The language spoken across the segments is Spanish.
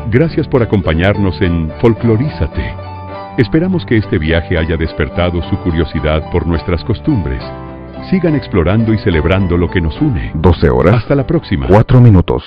Gracias por acompañarnos en Folclorízate. Esperamos que este viaje haya despertado su curiosidad por nuestras costumbres. Sigan explorando y celebrando lo que nos une. 12 horas. Hasta la próxima. 4 minutos.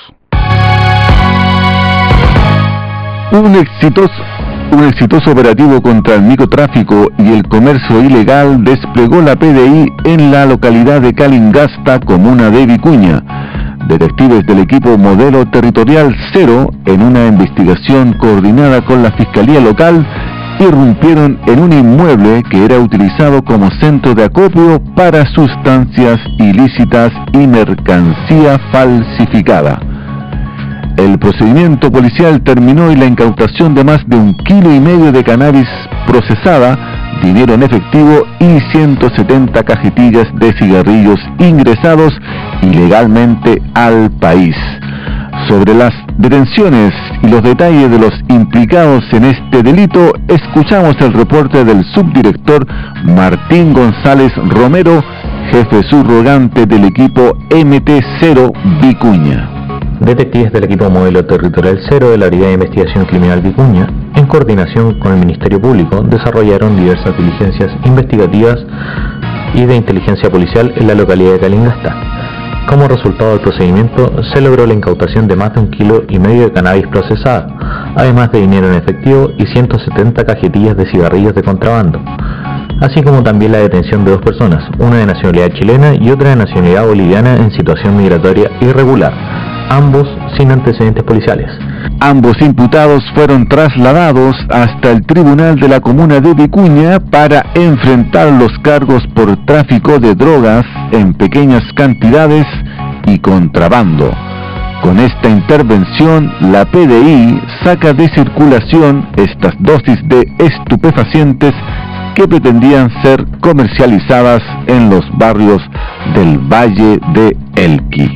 Un exitoso operativo contra el microtráfico y el comercio ilegal desplegó la PDI en la localidad de Calingasta, comuna de Vicuña. Detectives del equipo Modelo Territorial 0, en una investigación coordinada con la Fiscalía Local, irrumpieron en un inmueble que era utilizado como centro de acopio para sustancias ilícitas y mercancía falsificada. El procedimiento policial terminó y la incautación de más de 1,5 kilos de cannabis procesada, dinero en efectivo y 170 cajetillas de cigarrillos ingresados ilegalmente al país. Sobre las detenciones y los detalles de los implicados en este delito, escuchamos el reporte del subdirector Martín González Romero, jefe subrogante del equipo MT0 Vicuña. Detectives del equipo Modelo Territorial 0 de la Brigada de Investigación Criminal Vicuña, en coordinación con el Ministerio Público, desarrollaron diversas diligencias investigativas y de inteligencia policial en la localidad de Calingasta. Como resultado del procedimiento, se logró la incautación de más de 1,5 kilos de cannabis procesada, además de dinero en efectivo y 170 cajetillas de cigarrillos de contrabando, así como también la detención de 2 personas, una de nacionalidad chilena y otra de nacionalidad boliviana en situación migratoria irregular, ambos sin antecedentes policiales. Ambos imputados fueron trasladados hasta el tribunal de la comuna de Vicuña para enfrentar los cargos por tráfico de drogas en pequeñas cantidades y contrabando. Con esta intervención, la PDI saca de circulación estas dosis de estupefacientes que pretendían ser comercializadas en los barrios del Valle de Elqui.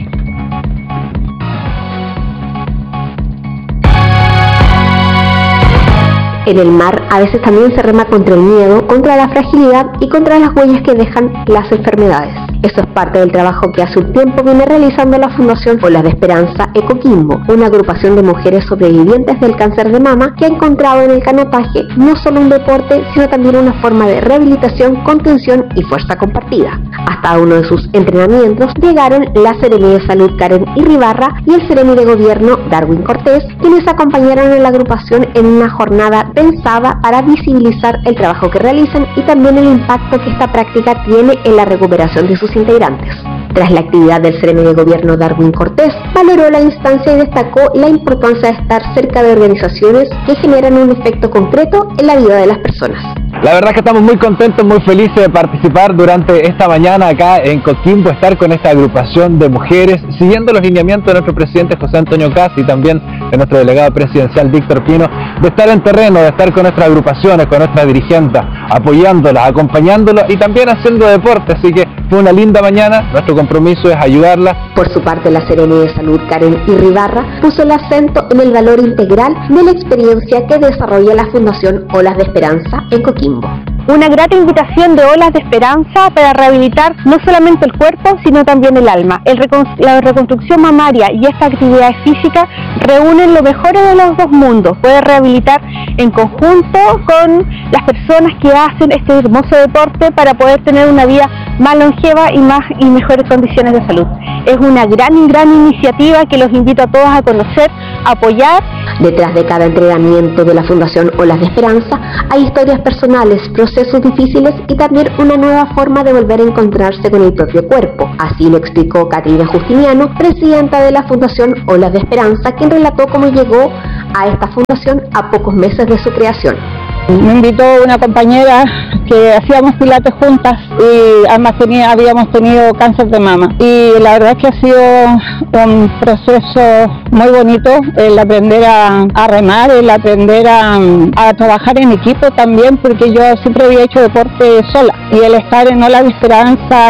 En el mar a veces también se rema contra el miedo, contra la fragilidad y contra las huellas que dejan las enfermedades. Eso es parte del trabajo que hace un tiempo viene realizando la Fundación Olas de Esperanza Ecoquimbo, una agrupación de mujeres sobrevivientes del cáncer de mama que ha encontrado en el canotaje no solo un deporte, sino también una forma de rehabilitación, contención y fuerza compartida. Hasta uno de sus entrenamientos llegaron la Seremi de Salud Karen Irribarra y el Seremi de Gobierno Darwin Cortés, quienes acompañaron a la agrupación en una jornada pensada para visibilizar el trabajo que realizan y también el impacto que esta práctica tiene en la recuperación de sus integrantes. Tras la actividad del Seremi de Gobierno Darwin Cortés, valoró la instancia y destacó la importancia de estar cerca de organizaciones que generan un efecto concreto en la vida de las personas. La verdad es que estamos muy contentos, muy felices de participar durante esta mañana acá en Coquimbo, estar con esta agrupación de mujeres, siguiendo los lineamientos de nuestro presidente José Antonio Kast y también de nuestro delegado presidencial Víctor Pino, de estar en terreno, de estar con nuestras agrupaciones, con nuestras dirigentes, apoyándolas, acompañándolas y también haciendo deporte, así que fue una linda mañana, nuestro compromiso es ayudarlas. Por su parte, la Seremi de Salud Karen Irribarra puso el acento en el valor integral de la experiencia que desarrolla la Fundación Olas de Esperanza en Coquimbo. Una grata invitación de Olas de Esperanza para rehabilitar no solamente el cuerpo, sino también el alma. La reconstrucción mamaria y esta actividad física reúnen lo mejor de los dos mundos. Puede rehabilitar en conjunto con las personas que hacen este hermoso deporte para poder tener una vida más longeva y mejores condiciones de salud. Es una gran iniciativa que los invito a todos a conocer, a apoyar. Detrás de cada entrenamiento de la Fundación Olas de Esperanza hay historias personales, procesos difíciles y también una nueva forma de volver a encontrarse con el propio cuerpo. Así lo explicó Caterina Justiniano, presidenta de la Fundación Olas de Esperanza, quien relató cómo llegó a esta fundación a pocos meses de su creación. Me invitó una compañera que hacíamos pilates juntas y además habíamos tenido cáncer de mama, y la verdad es que ha sido un proceso muy bonito el aprender a remar, el aprender a trabajar en equipo también, porque yo siempre había hecho deporte sola y el estar en Olas de Esperanza es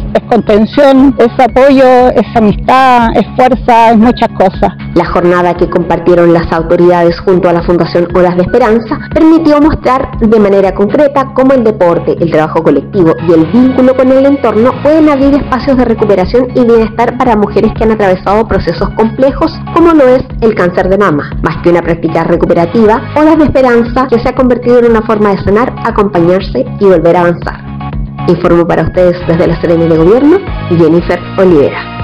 es contención, es apoyo, es amistad, es fuerza, es muchas cosas. La jornada que compartieron las autoridades junto a la Fundación Olas de Esperanza permitió mostrar de manera concreta cómo el deporte, el trabajo colectivo y el vínculo con el entorno pueden abrir espacios de recuperación y bienestar para mujeres que han atravesado procesos complejos como lo es el cáncer de mama. Más que una práctica recuperativa, Olas de Esperanza que se ha convertido en una forma de sanar, acompañarse y volver a avanzar. Informo para ustedes desde la Serena de Gobierno, Jennifer Olivera.